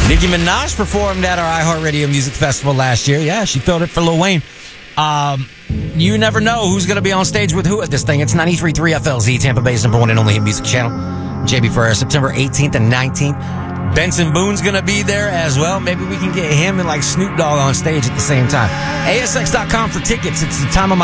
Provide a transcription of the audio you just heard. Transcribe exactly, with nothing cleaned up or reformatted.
Nicki Minaj performed at our iHeartRadio Music Festival last year. Yeah, she filled it for Lil Wayne. Um, you never know who's going to be on stage with who at this thing. It's ninety-three point three F L Z, Tampa Bay's number one and only hit music channel. J B Ferrer, September eighteenth and nineteenth. Benson Boone's going to be there as well. Maybe we can get him and like Snoop Dogg on stage at the same time. A S X dot com for tickets. It's the time of my